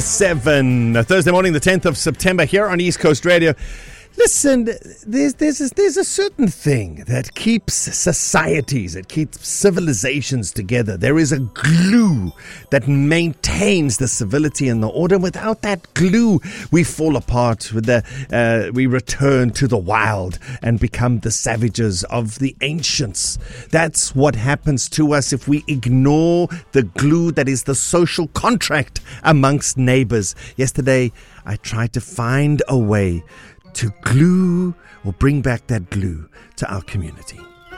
7 Thursday morning, the 10th of September, here on East Coast Radio. Listen, there's a certain thing that keeps societies, it keeps civilizations together. There is a glue that maintains the civility and the order. Without that glue, we fall apart. We return to the wild and become the savages of the ancients. That's what happens to us if we ignore the glue that is the social contract amongst neighbors. Yesterday, I tried to find a way to glue or bring back that glue to our community.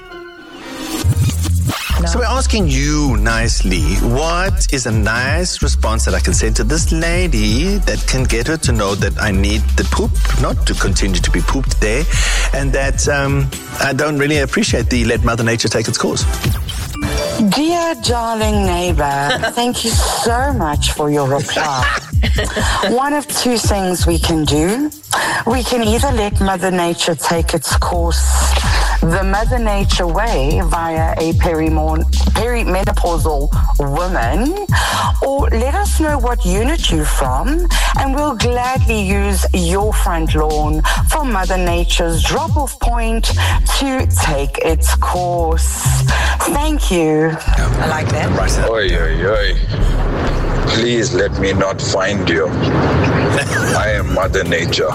So we're asking you nicely, what is a nice response that I can send to this lady that can get her to know that I need the poop not to continue to be pooped there, and that I don't really appreciate the let Mother Nature take its course. Dear darling neighbor, thank you so much for your reply. One of two things we can do. We can either let Mother Nature take its course the Mother Nature way via a perimenopausal woman, or let us know what unit you're from, and we'll gladly use your front lawn for Mother Nature's drop-off point to take its course. Thank you. I like that. Oi, oi, oi. Please let me not find you. I am Mother Nature.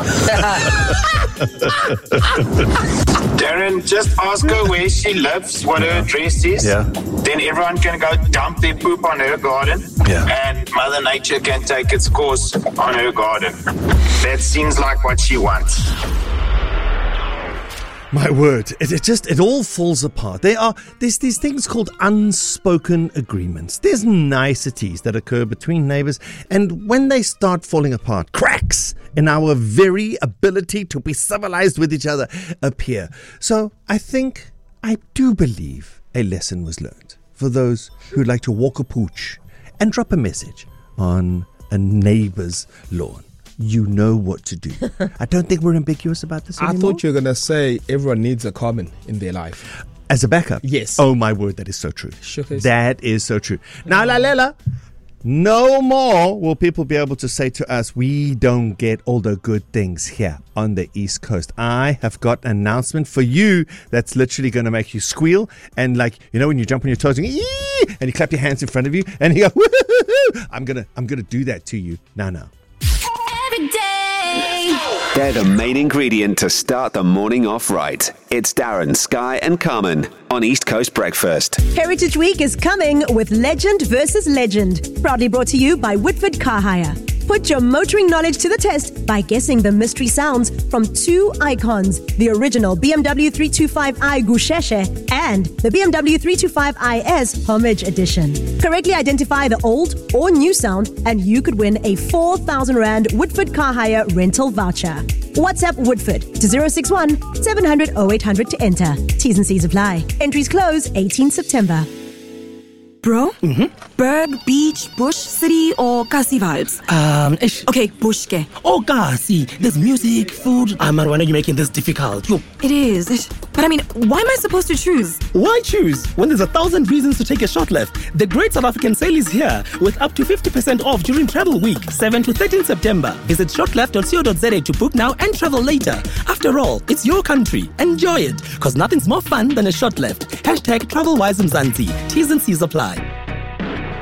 Darren, just ask her where she lives, what her address is. Yeah. Then everyone can go dump their poop on her garden. Yeah. And Mother Nature can take its course on her garden. That seems like what she wants. My word, it all falls apart. There's these things called unspoken agreements. There's niceties that occur between neighbors, and when they start falling apart, cracks in our very ability to be civilized with each other appear. So I do believe a lesson was learned for those who like to walk a pooch and drop a message on a neighbor's lawn. You know what to do. I don't think we're ambiguous about this anymore. I thought you were going to say everyone needs a common in their life. As a backup? Yes. Oh, my word, that is so true. Sure is. That is so true. Now, Lalela, no more will people be able to say to us, we don't get all the good things here on the East Coast. I have got an announcement for you that's literally going to make you squeal. And like, you know, when you jump on your toes and you clap your hands in front of you and you go, woo-hoo-hoo, I'm going to do that to you. Now. They're the main ingredient to start the morning off right. It's Darren, Sky and Carmen on East Coast Breakfast. Heritage Week is coming with Legend versus Legend. Proudly brought to you by Woodford Car Hire. Put your motoring knowledge to the test by guessing the mystery sounds from two icons, the original BMW 325i Gusheshe and the BMW 325iS Homage Edition. Correctly identify the old or new sound and you could win a 4,000 Rand Woodford Car Hire rental voucher. WhatsApp Woodford to 061 700 0800 to enter. T's and C's apply. Entries close 18 September. Bro? Berg, beach, bush, city, or Kasi vibes? Okay, bush ke. Oh, Kasi, there's music, food. Man, why are you making this difficult? Yo. It is. But I mean, why am I supposed to choose? Why choose when there's 1,000 reasons to take a short left? The Great South African Sale is here with up to 50% off during Travel Week, 7 to 13 September. Visit shortleft.co.za to book now and travel later. After all, it's your country. Enjoy it, because nothing's more fun than a short left. #TravelWiseMzansi. T's and C's apply.